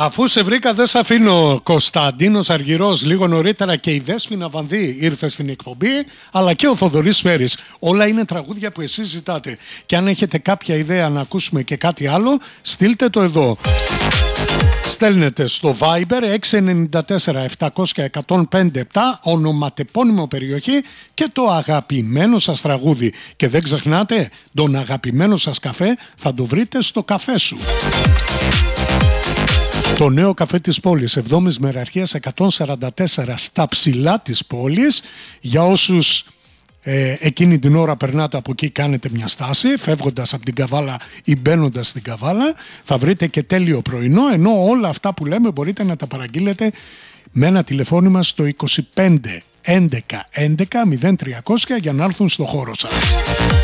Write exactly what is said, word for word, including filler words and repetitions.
Αφού σε βρήκα δεν σε αφήνω. Κωνσταντίνος Αργυρός λίγο νωρίτερα και η Δέσποινα Βανδύ ήρθε στην εκπομπή, αλλά και ο Θοδωρής Σφαίρης. Όλα είναι τραγούδια που εσείς ζητάτε. Και αν έχετε κάποια ιδέα να ακούσουμε και κάτι άλλο, στείλτε το εδώ. Στέλνετε στο Viber έξι εννιά τέσσερα επτακόσια εκατόν πέντε επτά, ονοματεπώνυμο περιοχή και το αγαπημένο σας τραγούδι. Και δεν ξεχνάτε, τον αγαπημένο σας καφέ θα το βρείτε στο καφέ σου. Το νέο καφέ της πόλης, εβδόμης Μεραρχίας εκατόν σαράντα τέσσερα, στα ψηλά της πόλης. Για όσους ε, εκείνη την ώρα περνάτε από εκεί, κάνετε μια στάση, φεύγοντας από την Καβάλα ή μπαίνοντας στην Καβάλα, θα βρείτε και τέλειο πρωινό, ενώ όλα αυτά που λέμε μπορείτε να τα παραγγείλετε με ένα τηλεφώνημα στο είκοσι πέντε έντεκα έντεκα μηδέν τριακόσια για να έρθουν στο χώρο σας.